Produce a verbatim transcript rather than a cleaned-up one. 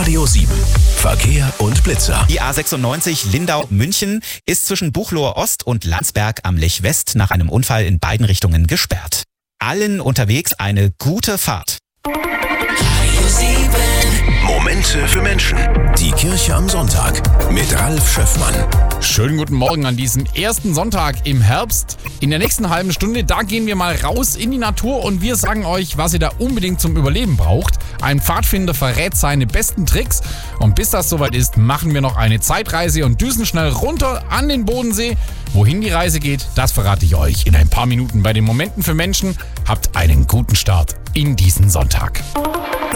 Radio sieben. Verkehr und Blitzer. Die A sechsundneunzig Lindau-München ist zwischen Buchloe Ost und Landsberg am Lech West nach einem Unfall in beiden Richtungen gesperrt. Allen unterwegs eine gute Fahrt. Radio sieben. Momente für Menschen. Die Kirche am Sonntag mit Ralf Schöffmann. Schönen guten Morgen an diesem ersten Sonntag im Herbst. In der nächsten halben Stunde, da gehen wir mal raus in die Natur und wir sagen euch, was ihr da unbedingt zum Überleben braucht. Ein Pfadfinder verrät seine besten Tricks und bis das soweit ist, machen wir noch eine Zeitreise und düsen schnell runter an den Bodensee. Wohin die Reise geht, das verrate ich euch in ein paar Minuten bei den Momenten für Menschen. Habt einen guten Start in diesen Sonntag.